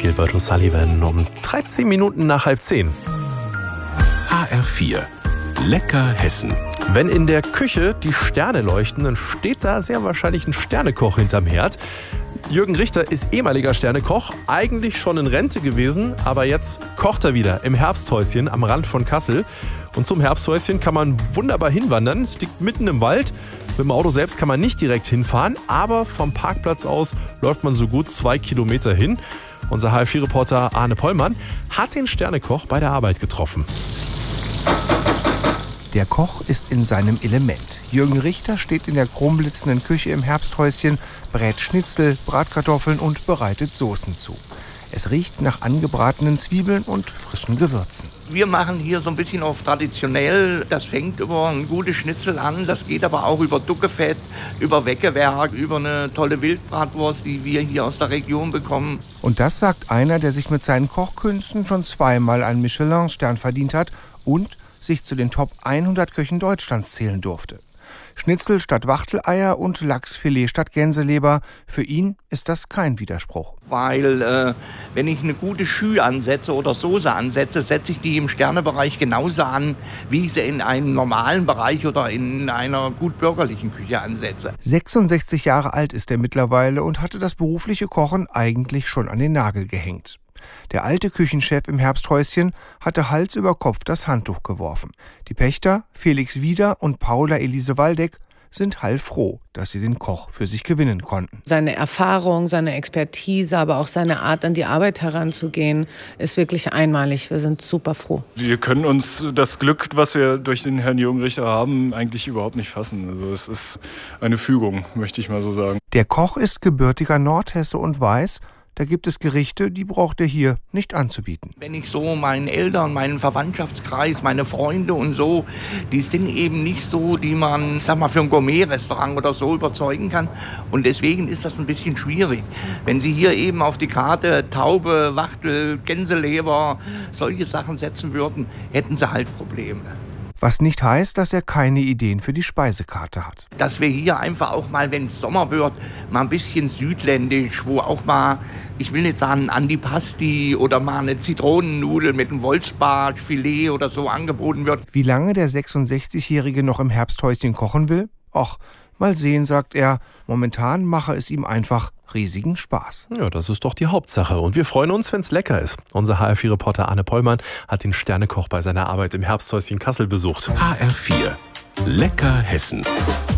Gilbert O'Sullivan um 13 Minuten nach 9:30. HR4 Lecker Hessen. Wenn in der Küche die Sterne leuchten, dann steht da sehr wahrscheinlich ein Sternekoch hinterm Herd. Jürgen Richter ist ehemaliger Sternekoch, eigentlich schon in Rente gewesen, aber jetzt kocht er wieder im Herbsthäuschen am Rand von Kassel. Und zum Herbsthäuschen kann man wunderbar hinwandern. Es liegt mitten im Wald. Mit dem Auto selbst kann man nicht direkt hinfahren, aber vom Parkplatz aus läuft man so gut 2 Kilometer hin. Unser HR4-Reporter Arne Pollmann hat den Sternekoch bei der Arbeit getroffen. Der Koch ist in seinem Element. Jürgen Richter steht in der chromblitzenden Küche im Herbsthäuschen, brät Schnitzel, Bratkartoffeln und bereitet Soßen zu. Es riecht nach angebratenen Zwiebeln und frischen Gewürzen. Wir machen hier so ein bisschen auf traditionell. Das fängt über ein gutes Schnitzel an. Das geht aber auch über Duckefett, über Weckewerk, über eine tolle Wildbratwurst, die wir hier aus der Region bekommen. Und das sagt einer, der sich mit seinen Kochkünsten schon zweimal einen Michelin-Stern verdient hat und sich zu den Top 100 Köchen Deutschlands zählen durfte. Schnitzel statt Wachteleier und Lachsfilet statt Gänseleber. Für ihn ist das kein Widerspruch. Weil wenn ich eine gute Schü ansetze oder Soße ansetze, setze ich die im Sternebereich genauso an, wie ich sie in einem normalen Bereich oder in einer gut bürgerlichen Küche ansetze. 66 Jahre alt ist er mittlerweile und hatte das berufliche Kochen eigentlich schon an den Nagel gehängt. Der alte Küchenchef im Herbsthäuschen hatte Hals über Kopf das Handtuch geworfen. Die Pächter, Felix Wieder und Paula Elise Waldeck, sind heilfroh, dass sie den Koch für sich gewinnen konnten. Seine Erfahrung, seine Expertise, aber auch seine Art, an die Arbeit heranzugehen, ist wirklich einmalig. Wir sind super froh. Wir können uns das Glück, was wir durch den Herrn Jürgen Richter haben, eigentlich überhaupt nicht fassen. Also es ist eine Fügung, möchte ich mal so sagen. Der Koch ist gebürtiger Nordhesse und weiß, da gibt es Gerichte, die braucht er hier nicht anzubieten. Wenn ich so meinen Eltern, meinen Verwandtschaftskreis, meine Freunde und so, die sind eben nicht so, die man, sag mal, für ein Gourmet-Restaurant oder so überzeugen kann. Und deswegen ist das ein bisschen schwierig. Wenn Sie hier eben auf die Karte Taube, Wachtel, Gänseleber, solche Sachen setzen würden, hätten Sie halt Probleme. Was nicht heißt, dass er keine Ideen für die Speisekarte hat. Dass wir hier einfach auch mal, wenn es Sommer wird, mal ein bisschen südländisch, wo auch mal, ich will nicht sagen Antipasti oder mal eine Zitronennudel mit einem Wolfsbartfilet oder so angeboten wird. Wie lange der 66-Jährige noch im Herbsthäuschen kochen will? Ach, mal sehen, sagt er. Momentan mache es ihm einfach riesigen Spaß. Ja, das ist doch die Hauptsache. Und wir freuen uns, wenn es lecker ist. Unser HR4-Reporter Arne Pollmann hat den Sternekoch bei seiner Arbeit im Herbsthäuschen Kassel besucht. HR4 Lecker Hessen.